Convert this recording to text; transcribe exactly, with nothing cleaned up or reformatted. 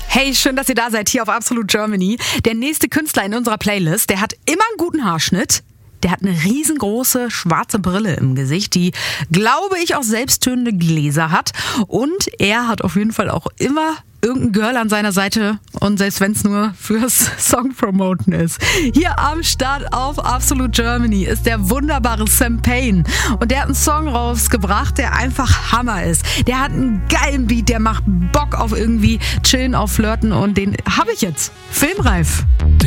Hey, schön, dass ihr da seid hier auf Absolute Germany. Der nächste Künstler in unserer Playlist, der hat immer einen guten Haarschnitt. Der hat eine riesengroße schwarze Brille im Gesicht, die, glaube ich, auch selbsttönende Gläser hat. Und er hat auf jeden Fall auch immer irgendein Girl an seiner Seite. Und selbst wenn es nur fürs Song-Promoten ist. Hier am Start auf Absolute Germany ist der wunderbare Sam Payne. Und der hat einen Song rausgebracht, der einfach Hammer ist. Der hat einen geilen Beat, der macht Bock auf irgendwie Chillen, auf Flirten. Und den habe ich jetzt. Filmreif.